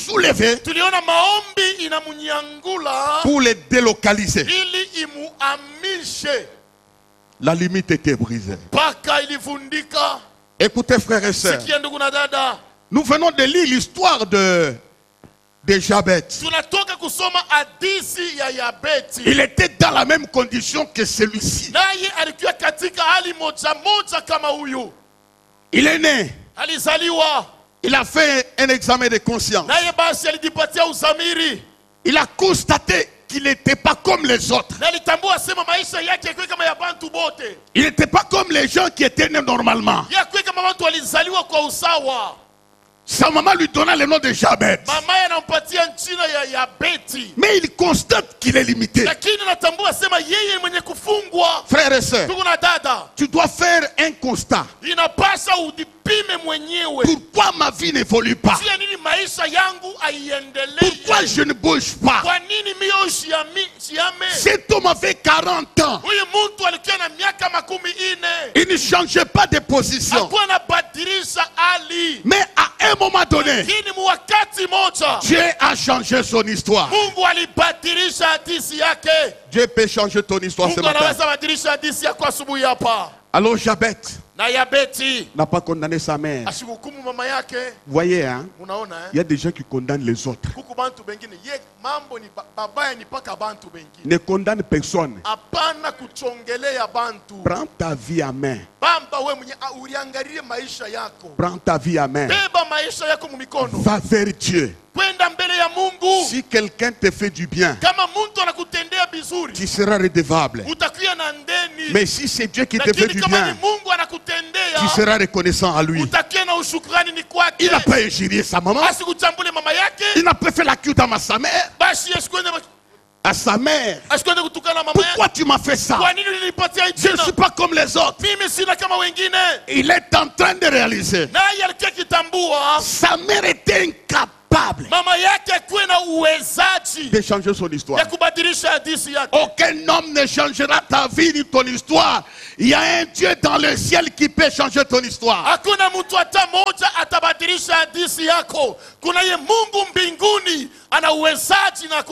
soulever tuliona maombi inamunyangula pour les délocaliser. ili imuamishe. La limite était brisée. Paka ilivundika. Écoutez frères et sœurs, Sikia ndugu na dada, nous venons de lire l'histoire de Jabez. tunatoka kusoma hadithi ya Yabeti. Il était dans la même condition que celui-ci. Naye alikuwa katika hali moja moja kama huyu. Il est né. Alizaliwa. Il a fait un examen de conscience. Naye basi alijipatia uzamiri. Il a constaté qu'il n'était pas comme les autres. Na alitambua sema maisha yake yako kama ya bantu bote. Il n'était pas comme les gens qui étaient nés normalement. Yako kama watu walizaliwa kwa usawa. Sa maman lui donna le nom de Jabez. Mama anampatia jina ya Yabeti. Mais il constate qu'il est limité. Lakini anatambua sema yeye mwenye kufungwa. Frères et sœurs, Ndugu na dada, tu dois faire un constat. inapaswa udipime mwenyewe. Pourquoi ma vie n'évolue pas? Tia nini maisha yangu aiendelee? Pourquoi je ne bouge pas? Kwa nini mio siame? Cet homme avait 40 ans. Huyu mtu alikuwa na miaka 40. Il ne changeait pas de position. Hakuwa anabadilisha hali. Mais à un moment donné, Lakini wakati moja Dieu a changé son histoire. Mungu alibadilisha hadithi yake. Dieu peut changer ton histoire ce Mungu matin. anaweza badilisha hadithi yako asubuhi hapa. Alors Jabez Na Yabeti n'a pas condamné sa mère. asikuhukumu mama yake. Vous voyez, hein? Unaona Il y a des gens qui condamnent les autres. Kuku bantu bengine ye mambo ni babaya ni paka bantu bengine. Ne condamne personne. Hapana kuchongelea bantu. Prends ta vie à main. Bamba we mwenye uliangalie maisha yako. Prends ta vie à main. Beba maisha yako mumikono. Va vers Dieu. Kwenda mbele ya Mungu. Si quelqu'un te fait du bien, Kama mtu anakutendea bizuri, tu seras redevable. utakuwa na ndeni. Mais si c'est Dieu qui te fait Lakini du kama ni bien, Mungu anakutendea, tu seras reconnaissant à lui. utakuwa na ushukrani ni kwake. Il n'a pas injurié sa maman. Asikuchambule mama yake. Il n'a pas fait la cuite à sa mère. Basi asikwende À sa mère. kutukana mama Pourquoi yake. tu m'as fait ça? Kwa nini ulinipatia Je ne jina? suis pas comme les autres. Mimi sina kama wengine. Il est en train de réaliser. Naye alikuwa kitambua Sa mère était incapable mama yake akuwe na uwezaji de changer son histoire. ya kubadilisha hadithi yake. Aucun homme ne changera ta vie ni ton histoire. Il y a un Dieu dans le ciel qui peut changer ton histoire. Hakuna mtu hata moja atabadilisha hadithi yako. Kuna ye Mungu mbinguni ana uwezaji na